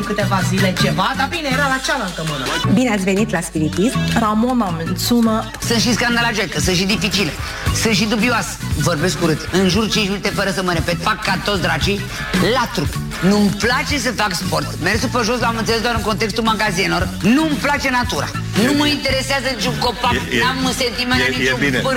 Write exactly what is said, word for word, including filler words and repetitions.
câteva zile ceva, dar bine, era la cealaltă mână. Bine ați venit la spiritism. Ramona menționă... Sunt și scandalagecă, sunt și dificile, sunt și dubioase. Vorbesc urât, în jur cinci minute fără să mă repet, fac ca toți dracii, la trup. Nu-mi place să fac sport. Mersul pe jos l-am înțeles doar în contextul magazinelor. Nu-mi place natura. Nu mă interesează niciun copac, n-am sentimente, niciun păr